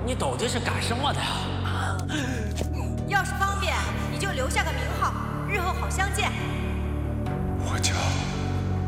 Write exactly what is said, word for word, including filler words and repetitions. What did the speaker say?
你到底是干什么的呀？ 要是方便，你就留下个名号，日后好相见。 我叫